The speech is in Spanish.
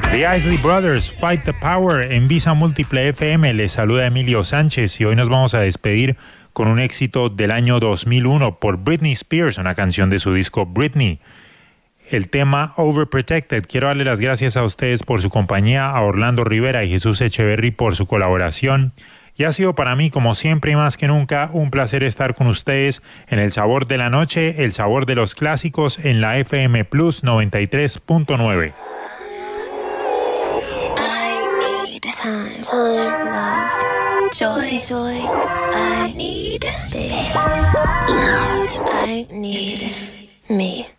The Isley Brothers, Fight the Power en Visa Múltiple FM. Les saluda Emilio Sánchez y hoy nos vamos a despedir con un éxito del año 2001 por Britney Spears, una canción de su disco Britney. El tema Overprotected. Quiero darle las gracias a ustedes por su compañía, a Orlando Rivera y Jesús Echeverry por su colaboración. Y ha sido para mí, como siempre y más que nunca, un placer estar con ustedes en El Sabor de la Noche, el sabor de los clásicos en la FM Plus 93.9. Time, love, joy, I need space, love, I need me.